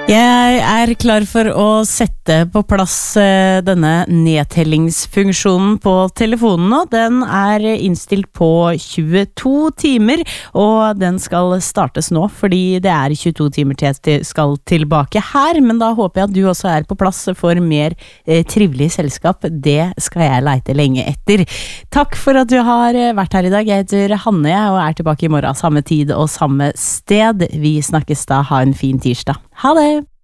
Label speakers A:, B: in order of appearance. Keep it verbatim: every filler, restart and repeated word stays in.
A: Jeg er klar for å sette på plass denne nedtellingsfunksjonen på telefonen nå. Den er innstilt på tjueto timer, og den skal startes nå, fordi det er tjueto timer til jeg skal tilbake her, men da håper jeg at du også er på plass for mer eh, trivelig selskap. Det skal jeg leite lenge etter. Takk for at du har vært her i dag. Jeg heter Hanne, og er tilbake i morgen, samme tid og samme sted. Vi snakkes da. Ha en fin tirsdag. Ha det!